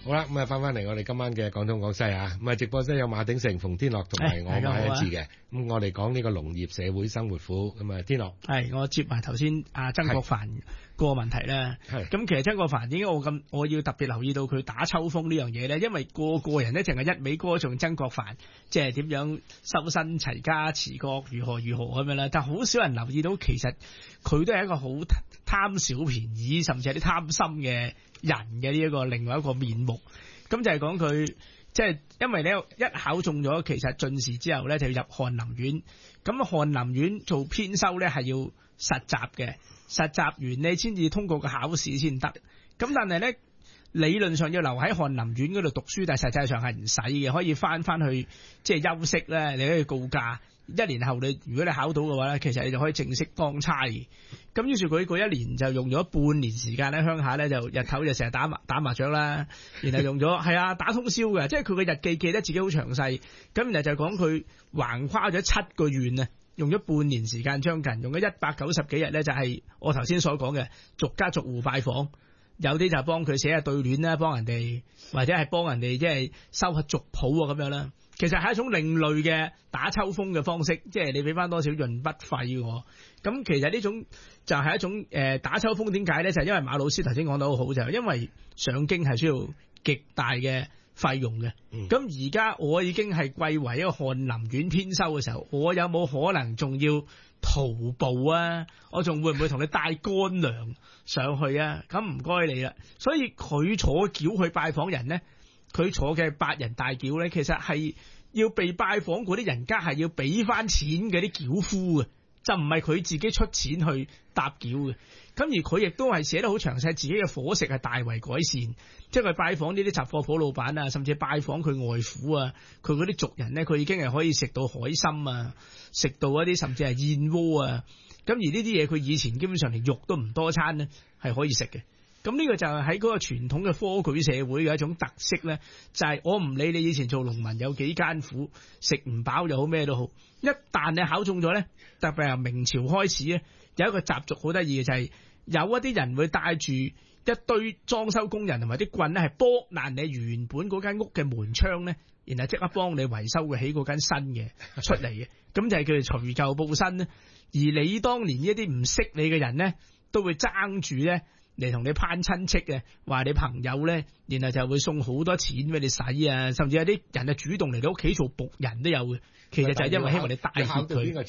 好啦，咁啊翻嚟我哋今晚嘅廣東廣西啊，咁啊直播室有馬鼎盛、馮天樂同埋我馬一志嘅，咁我哋講呢個農業社會生活苦，咁啊天樂係我接埋頭先阿曾國藩個問題啦。咁其實曾國藩點解我要特別留意到佢打秋風呢樣嘢咧？因為個人咧淨係一味歌頌曾國藩，即係點樣修身齊家治國如何咁樣啦，但好少人留意到其實佢都係一個好貪小便宜，甚至係啲貪心嘅人嘅呢一個另外一個面目。咁就係講佢即係因為咧一考中咗，其實進士之後咧就要入翰林院。咁翰林院做編修咧係要實習嘅，實習完你先至通過個考試先得。咁但係咧理論上要留喺翰林院嗰度讀書，但係實際上係唔使嘅，可以翻去即係休息咧，你可以告假。1年後如果你考到嘅話咧，其實你就可以正式當差。咁於是佢嗰1年就用咗半年時間喺鄉下咧，就日頭就成日打麻雀啦，然後用咗係啊打通宵嘅，即係佢嘅日記記得自己好詳細。咁然後就講佢橫跨咗7個縣啊，用咗半年時間將近，用咗190幾日咧，就係我頭先所講嘅逐家逐戶拜訪。有啲就幫佢寫下對聯啦，幫人哋或者係幫人哋即係收下族譜啊咁樣啦。其實係一種另類嘅打秋風嘅方式，即係你俾翻多少潤筆費我。咁其實呢種就係一種打秋風，點解咧？就係因為馬老師頭先講得好好，就係因為上京係需要極大嘅費用嘅。咁而家我已經係貴為一個翰林院編修嘅時候，我有冇可能仲要徒步啊？我仲會唔會同你帶乾糧上去啊？咁唔該你啦。所以佢坐轎去拜訪人咧，佢坐嘅8人大轎咧，其實係要被拜訪嗰啲人家係要俾翻錢嘅啲轎夫嘅，就唔係佢自己出錢去搭轎嘅。咁而佢亦都係寫得好詳細，自己嘅伙食係大為改善，即係佢拜訪呢啲雜貨鋪老闆啊，甚至拜訪佢外父啊，佢嗰啲族人咧，佢已經係可以食到海參啊，食到一啲甚至係燕窩啊。咁而呢啲嘢佢以前基本上連肉都唔多餐咧，係可以食嘅。咁呢個就係喺嗰個傳統嘅科舉社會嘅一種特色咧，就係我唔理你以前做農民有幾艱苦，食唔飽又好咩都好，一旦你考中咗咧，特別由明朝開始咧，有一個習俗好得意嘅，就係有一啲人會帶住一堆裝修工人同埋啲棍咧，係剝爛你原本嗰間屋嘅門窗咧，然後即刻幫你維修嘅起嗰間新嘅出嚟嘅，咁就係叫做除舊布新咧。而你當年呢一啲唔識你嘅人咧，都會爭住咧嚟同你攀親戚嘅，話你朋友咧，然後就會送好多錢俾你使啊，甚至有啲人係主動嚟你屋企做僕人都有嘅。其實就係因為希望你帶挈佢。邊個